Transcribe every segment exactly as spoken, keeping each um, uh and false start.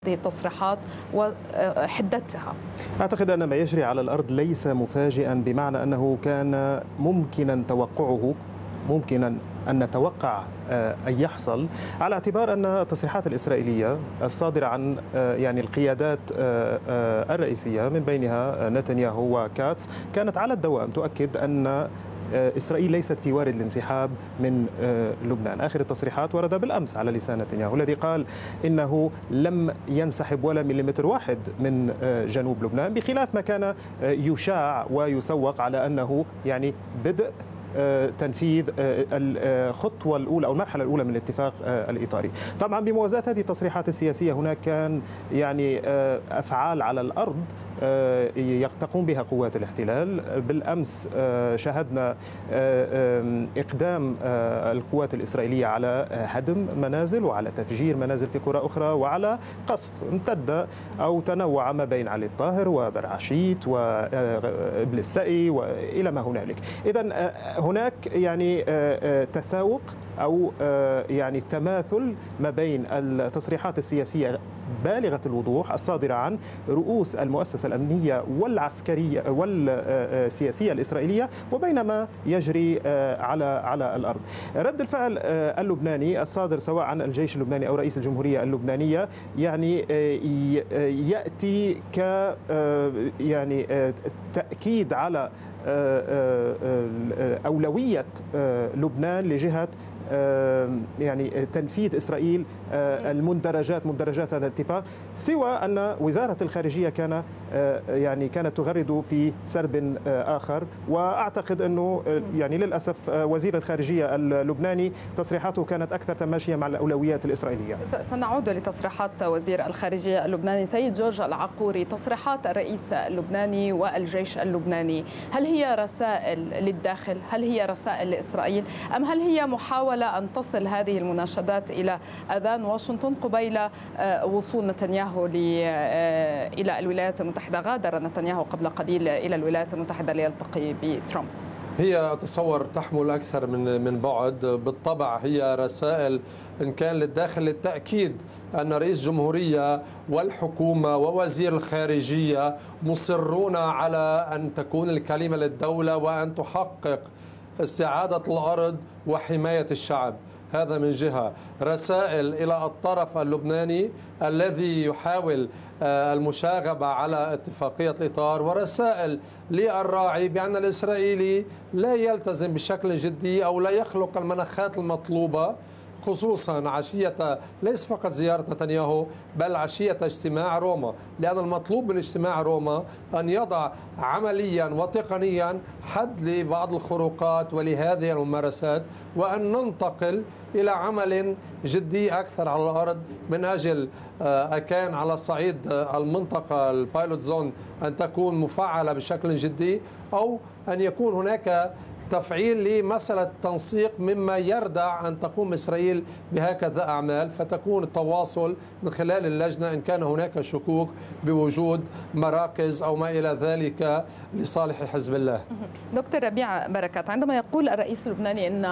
هذه التصريحات وحدتها؟ أعتقد أن ما يجري على الأرض ليس مفاجئا، بمعنى أنه كان ممكنا توقعه، ممكنا أن نتوقع أن يحصل، على اعتبار أن التصريحات الإسرائيلية الصادرة عن يعني القيادات الرئيسية من بينها نتنياهو وكاتس كانت على الدوام تؤكد أن إسرائيل ليست في وارد الانسحاب من لبنان. آخر التصريحات ورد بالأمس على لسان نتنياهو الذي قال إنه لم ينسحب ولا مليمتر واحد من جنوب لبنان، بخلاف ما كان يشاع ويسوق على أنه يعني بدء تنفيذ الخطوة الأولى أو المرحلة الأولى من الاتفاق الإطاري. طبعا بموازاة هذه التصريحات السياسية هناك كان يعني أفعال على الأرض تقوم بها قوات الاحتلال. بالأمس شاهدنا إقدام القوات الإسرائيلية على هدم منازل وعلى تفجير منازل في قرى أخرى وعلى قصف امتد أو تنوع ما بين علي الطاهر وبرعشيت وإبل السقي وإلى ما هنالك. إذن هناك يعني تساوق أو يعني تماثل ما بين التصريحات السياسية بالغة الوضوح الصادرة عن رؤوس المؤسسة الأمنية والعسكرية والسياسية الإسرائيلية وبين ما يجري على على الأرض. رد الفعل اللبناني الصادر سواء عن الجيش اللبناني أو رئيس الجمهورية اللبنانية يعني يأتي ك يعني تأكيد على أولوية لبنان لجهة يعني تنفيذ إسرائيل المندرجات مندرجات هذا الاتفاق، سوى أن وزارة الخارجية كان يعني كانت تغرد في سرب آخر. وأعتقد أنه يعني للأسف وزير الخارجية اللبناني تصريحاته كانت أكثر تماشيا مع الأولويات الإسرائيلية. سنعود لتصريحات وزير الخارجية اللبناني سيد جورج العقوري. تصريحات الرئيس اللبناني والجيش اللبناني، هل هي رسائل للداخل؟ هل هي رسائل لإسرائيل؟ أم هل هي محاولة أن تصل هذه المناشدات إلى أذان واشنطن قبيل وصول نتنياهو إلى الولايات المتحدة؟ غادر نتنياهو قبل قليل إلى الولايات المتحدة ليلتقي بترامب. هي أتصور تحمل أكثر من من بعد. بالطبع هي رسائل إن كان للداخل للتأكيد أن رئيس جمهورية والحكومة ووزير الخارجية مصرون على أن تكون الكلمة للدولة وأن تحقق استعادة الأرض وحماية الشعب. هذا من جهة. رسائل إلى الطرف اللبناني الذي يحاول المشاغبة على اتفاقية الإطار، ورسائل للراعي بأن الإسرائيلي لا يلتزم بشكل جدي أو لا يخلق المناخات المطلوبة، خصوصا عشية ليس فقط زيارة نتنياهو بل عشية اجتماع روما، لأن المطلوب من اجتماع روما أن يضع عمليا وتقنيا حد لبعض الخروقات ولهذه الممارسات، وأن ننتقل إلى عمل جدي أكثر على الأرض من أجل أكان على صعيد المنطقة البايلوت زون أن تكون مفعلة بشكل جدي، أو أن يكون هناك تفعيل لمسألة تنسيق مما يردع أن تقوم إسرائيل بهكذا أعمال، فتكون التواصل من خلال اللجنة إن كان هناك شكوك بوجود مراكز أو ما إلى ذلك لصالح حزب الله. دكتور ربيع بركات، عندما يقول الرئيس اللبناني أن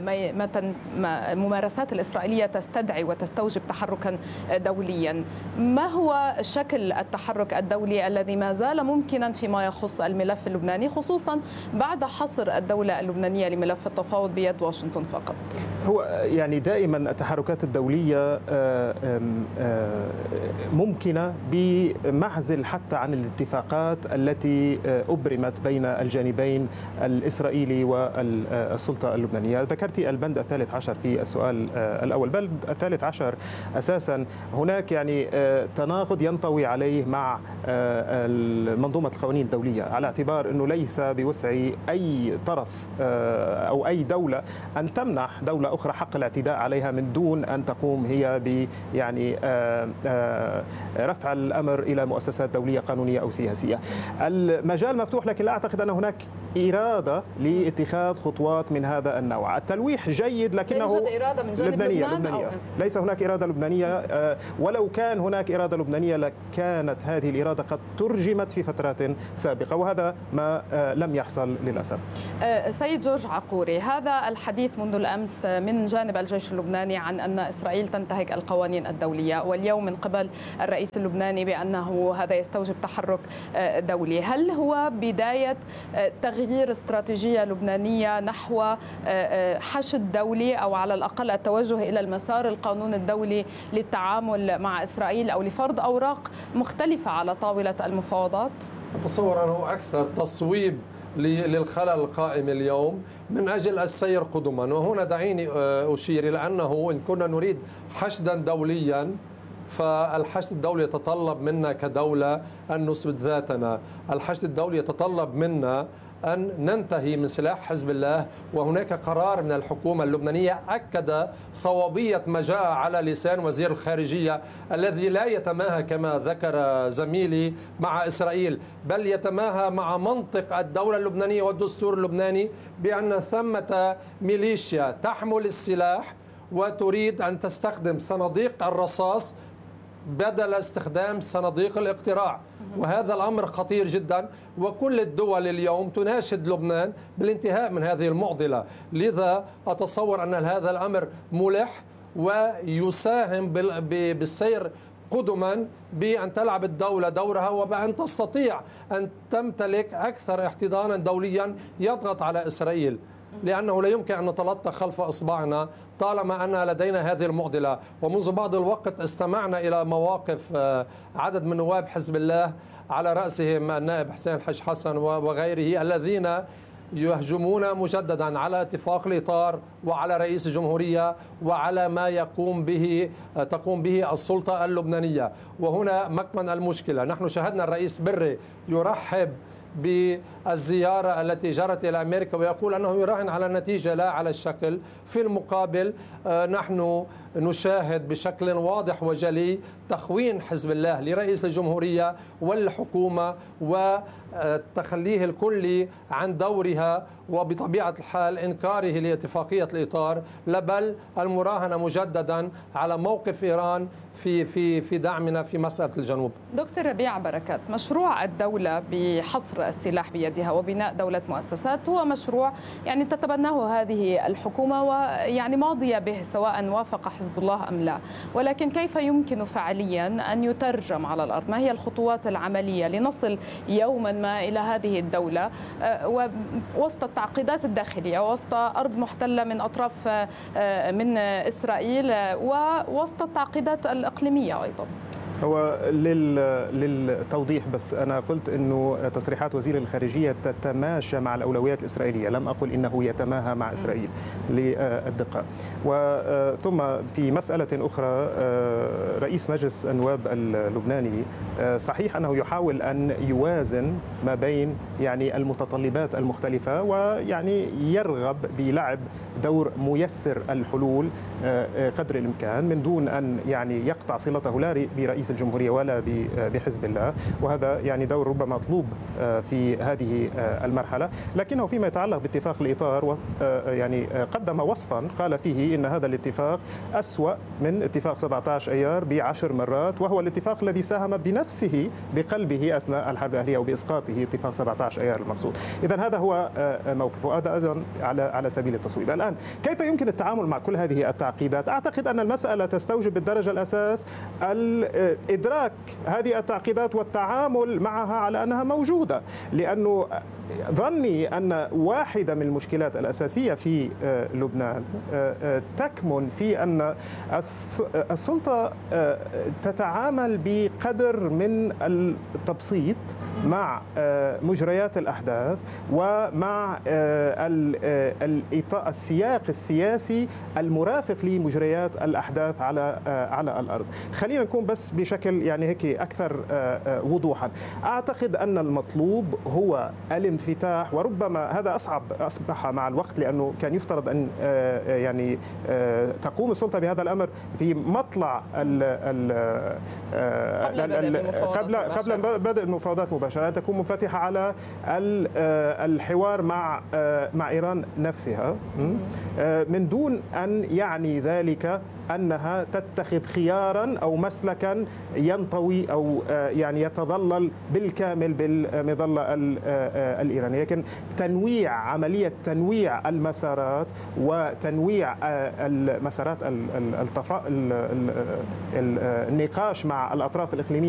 الممارسات الإسرائيلية تستدعي وتستوجب تحركا دوليا، ما هو شكل التحرك الدولي الذي ما زال ممكنا فيما يخص الملف اللبناني، خصوصا بعد حصر الدولة اللبنانية لملف التفاوض بيد واشنطن فقط؟ هو يعني دائما التحركات الدولية ممكنة بمعزل حتى عن الاتفاقات التي أبرمت بين الجانبين الإسرائيلي والسلطة اللبنانية. ذكرت البند الثالث عشر في السؤال الأول. البند الثالث عشر أساسا هناك يعني تناقض ينطوي عليه مع منظومة القوانين الدولية، على اعتبار أنه ليس بوسع أي طرف أو أي دولة أن تمنح دولة أخرى حق الاعتداء عليها من دون أن تقوم هي ب يعني رفع الأمر إلى مؤسسات دولية قانونية أو سياسية. المجال مفتوح، لكن لا أعتقد أن هناك إرادة لاتخاذ خطوات من هذا النوع. التلويح جيد لكنه لا يوجد إرادة من جانب لبنانية, لبنان لبنانية. أو... ليس هناك إرادة لبنانية، ولو كان هناك إرادة لبنانية لكانت هذه الإرادة قد ترجمت في فترات سابقة، وهذا ما لم يحصل للأسف. سيد جورج عقوري، هذا الحديث منذ الأمس من جانب الجيش اللبناني عن أن إسرائيل تنتهك القوانين الدولية، واليوم من قبل الرئيس اللبناني بأنه هذا يستوجب تحرك دولي. هل هو بداية تغيير استراتيجية لبنانية نحو حشد دولي، أو على الأقل التوجه إلى المسار القانون الدولي للتعامل مع إسرائيل أو لفرض أوراق مختلفة على طاولة المفاوضات؟ أتصور أنه أكثر تصويب للخلل القائم اليوم من أجل السير قدما. وهنا دعيني أشير إلى أنه إن كنا نريد حشدا دوليا فالحشد الدولي يتطلب منا كدولة أن نثبت ذاتنا، الحشد الدولي يتطلب منا أن ننتهي من سلاح حزب الله، وهناك قرار من الحكومة اللبنانية أكد صوابية ما جاء على لسان وزير الخارجية الذي لا يتماهى كما ذكر زميلي مع إسرائيل، بل يتماهى مع منطق الدولة اللبنانية والدستور اللبناني بأن ثمة ميليشيا تحمل السلاح وتريد أن تستخدم صناديق الرصاص بدل استخدام صناديق الاقتراع، وهذا الأمر خطير جدا، وكل الدول اليوم تناشد لبنان بالانتهاء من هذه المعضلة. لذا أتصور أن هذا الأمر ملح ويساهم بالسير قدما بأن تلعب الدولة دورها وبأن تستطيع أن تمتلك أكثر احتضانا دوليا يضغط على إسرائيل، لأنه لا يمكن أن نتلطخ خلف إصبعنا طالما أن لدينا هذه المعضلة. ومنذ بعض الوقت استمعنا إلى مواقف عدد من نواب حزب الله على رأسهم النائب حسين الحج حسن وغيره الذين يهجمون مجددا على اتفاق الإطار وعلى رئيس الجمهورية وعلى ما يقوم به تقوم به السلطة اللبنانية. وهنا مكمن المشكلة. نحن شاهدنا الرئيس بري يرحب بالزيارة التي جرت إلى أمريكا ويقول أنه يراهن على النتيجة لا على الشكل. في المقابل نحن نشاهد بشكل واضح وجلي تخوين حزب الله لرئيس الجمهورية والحكومة وتخليه الكلي عن دورها، وبطبيعة الحال إنكاره لاتفاقية الإطار، بل المراهنة مجددا على موقف إيران في في في دعمنا في مسألة الجنوب. دكتور ربيع بركات، مشروع الدولة بحصر السلاح بيدها وبناء دولة مؤسسات هو مشروع يعني تتبناه هذه الحكومة ويعني ماضية به سواء وافق حزب الله أم لا، ولكن كيف يمكن فعليا أن يترجم على الأرض؟ ما هي الخطوات العملية لنصل يوما ما إلى هذه الدولة وسط التعقيدات الداخلية، وسط أرض محتلة من أطراف من إسرائيل، ووسط التعقيدات الإقليمية أيضا؟ هو للتوضيح بس، أنا قلت أنه تصريحات وزير الخارجية تتماشى مع الأولويات الإسرائيلية، لم أقل إنه يتماهى مع إسرائيل للدقة. وثم في مسألة أخرى، رئيس مجلس النواب اللبناني صحيح أنه يحاول أن يوازن ما بين يعني المتطلبات المختلفة ويعني يرغب بلعب دور ميسر الحلول قدر الإمكان من دون أن يعني يقطع صلته لا برئيس الجمهورية ولا بحزب الله، وهذا يعني دور ربما مطلوب في هذه المرحلة. لكنه فيما يتعلق باتفاق الإطار يعني قدم وصفا قال فيه إن هذا الاتفاق أسوأ من اتفاق سبعة عشر أيار بعشر مرات، وهو الاتفاق الذي ساهم بنفسه بقلبه أثناء الحرب الأهلية وبإسقاطه اتفاق سبعة عشر أيار المقصود. إذن هذا هو موقفه، وهذا أيضا على على سبيل التصويب. الآن كيف يمكن التعامل مع كل هذه التعقيدات؟ أعتقد أن المسألة تستوجب بالدرجة الأساس إدراك هذه التعقيدات والتعامل معها على أنها موجودة، لأنه ظني أن واحدة من المشكلات الأساسية في لبنان تكمن في أن السلطة تتعامل بقدر من التبسيط مع مجريات الأحداث ومع السياق السياسي المرافق لمجريات الأحداث على على الأرض. خلينا نكون بس بشكل يعني هيك أكثر وضوحا. أعتقد أن المطلوب هو الانتقال انفتاح، وربما هذا أصعب أصبح مع الوقت، لأنه كان يفترض أن يعني تقوم السلطة بهذا الأمر في مطلع ال ال قبل قبل بدء المفاوضات مباشرة، أن تكون منفتحة على الحوار مع مع إيران نفسها، من دون أن يعني ذلك أنها تتخذ خيارا أو مسلكا ينطوي أو يعني يتظلل بالكامل بالمظلة الإيرانية. لكن تنويع عملية تنويع المسارات وتنويع المسارات النقاش مع الأطراف الإقليمية